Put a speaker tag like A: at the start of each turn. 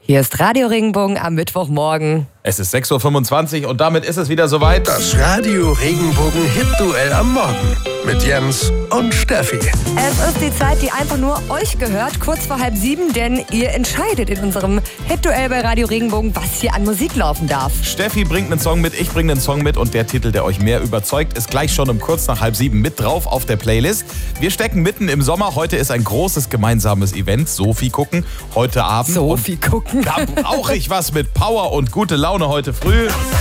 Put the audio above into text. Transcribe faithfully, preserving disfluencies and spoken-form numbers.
A: Hier ist Radio Regenbogen am Mittwochmorgen.
B: Es ist sechs Uhr fünfundzwanzig und damit ist es wieder soweit.
C: Das Radio Regenbogen Hit-Duell am Morgen mit Jens und Steffi.
A: Es ist die Zeit, die einfach nur euch gehört, kurz vor halb sieben, denn ihr entscheidet in unserem Hit-Duell bei Radio Regenbogen, was hier an Musik laufen darf.
B: Steffi bringt einen Song mit, ich bringe einen Song mit und der Titel, der euch mehr überzeugt, ist gleich schon um kurz nach halb sieben mit drauf auf der Playlist. Wir stecken mitten im Sommer, heute ist ein großes gemeinsames Event, Sophie gucken, heute Abend.
A: Sophie gucken.
B: Da brauche ich was mit Power und gute Laune heute früh.